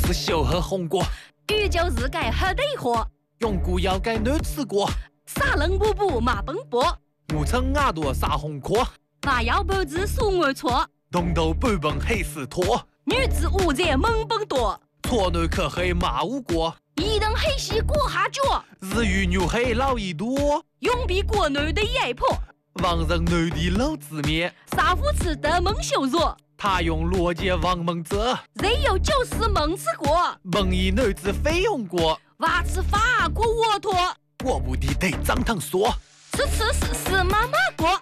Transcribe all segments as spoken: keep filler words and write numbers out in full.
是小黑红果， 宇宙是改黑地火， 永固要改男子果， 沙冷布布马奔波， 五层牙朵撒红壳， 花腰半子苏我错， 东头半本黑丝拖， 女子五在猛奔多， 错男可黑马无果， 一等黑西过下脚， 日语牛黑老一多， 永比国内的野婆， 王人男的老子面， 杀夫吃的猛修弱。 他用逻辑王蒙泽， 人有就是蒙吃过， 蒙一男子费用过， 娃吃法国沃托， 我不的得张腾说， 吃吃是是妈妈过。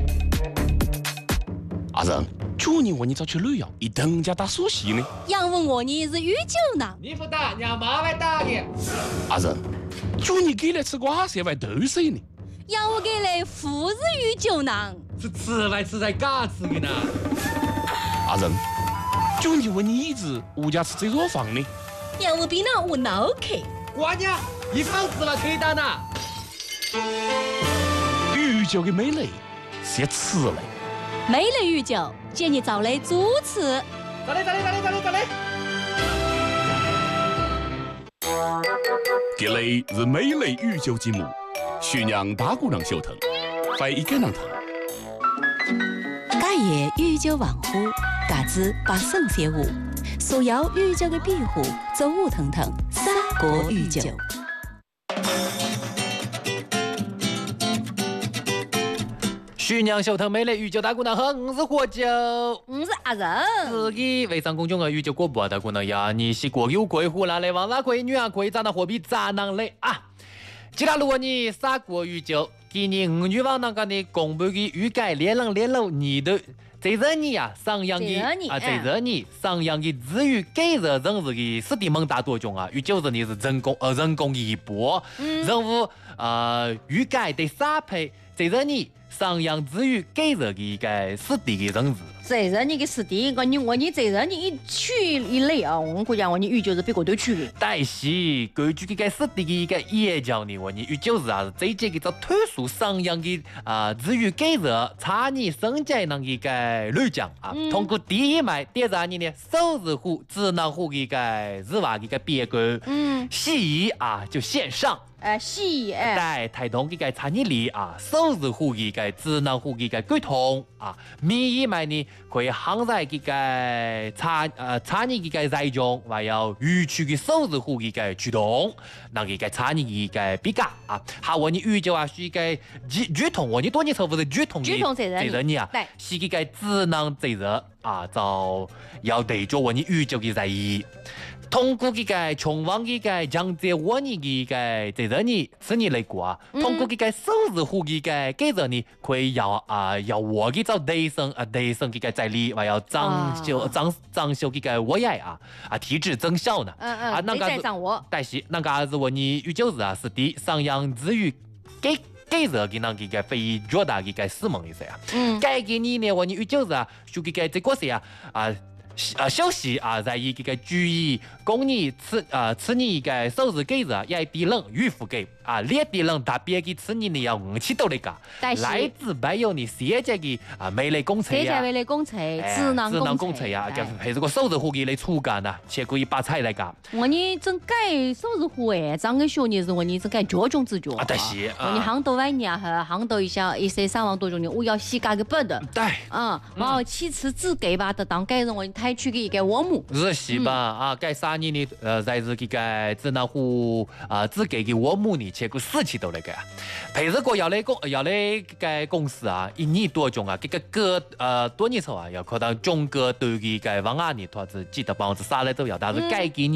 阿仁，去年问你找去旅游，一等家打苏西呢？ 杨问我你是宇宙呢？ 你不打，让妈来打你。 阿仁，去年给来吃瓜色外豆水呢？ 要我给来富日宇宙呢？ 是吃来吃在嘎吃的呢。 阿仁，去年问你一直物价吃这座房呢？ 要我比那我脑壳。 瓜娘，一房子了可以打呢。 宇宙的美丽是要吃的。 美丽宇宙，建议找来主持。 走嘞走嘞走嘞走嘞走嘞。 这里是美丽宇宙节目，徐娘大姑娘小腾，欢迎跟上她。 假夜宇宙万户，嘎子把圣写舞，所有宇宙的庇护，走舞腾腾，三国宇宙。 徐娘小腾美丽宇宙大姑娘好，我是火酒， 我是阿仁。 自己微商公众号宇宙广播大姑娘呀，你是国有贵湖南来王拉贵女啊贵咋那货币咋能来啊？其他如果你三国宇宙，今年五月王那个的公布的预改连冷连漏你的。这热你呀，上扬的啊，这热你上扬的至于给热人士的实地蒙大多种啊，与就是你是人工呃人工一波，任务呃预改的三倍，这热你上扬至于给热的一个实地的人士。 这热你个实地，我你我你这热你一取一累啊，我估计我你宇宙是比国都取的。 但是根据这个实地的一个研究呢，我你宇宙是啊，这这个叫特殊上扬的啊，至于给热差你生计能一个来讲啊， 嗯、 通过第一枚第二呢呢，手指户、智能户的一个日化的一个变革，嗯，洗衣啊就线上。 呃，洗哎， 带提供嘅产业链啊，手指户嘅个智能户嘅个沟通啊，每一枚呢可以行在嘅个产呃产业嘅个在中，还有预区嘅手指户嘅个驱动，那嘅个产业嘅个比较啊，还我你宇宙啊是一个剧剧通，我你多年后不是剧通剧通责任责任啊， 对， 是嘅个智能责任啊，就要对着我你宇宙嘅在意。通过这个穷旺这个江浙我你的个责任呢，是你来过啊。通过这个手指户的个给着你，可以要啊要我给找提升啊提升这个在力，还要长修长长修这个我也啊啊提质增效呢。 嗯嗯， 啊那个掌握。 但是那个是我你宇宙是啊是的上扬至于给。给着给那个非较大的个使命的噻啊，嗯，该给你呢，我你宇宙是啊，就这个这个噻啊啊。啊，消息啊，在一个注意供你吃啊吃你一个手指给着，也低冷预付给啊，列低冷特别给吃你呢要五千多的个，来自没有你现在的啊美丽公车呀， 现在美丽公车、智能智能公车呀，就还是个手指户给来出干呐，且可以把菜来干。 我你真改手指户哎，张个学你是我你真改脚中之脚啊，但是我你行到外年哈，行到一下一些三万多种呢，我要洗干个不的， 对， 嗯，然后其次只给吧的当改人我你太去个一个项目， 是是吧？啊，改三年呢，呃，在这个智能户啊，只给个项目呢，且个四千多来个，配这个要来公要来个公司啊，一年多钟啊，这个个呃多年后啊，要可能中国对个个方案呢，它是记得百分之三来都要，但是改给你。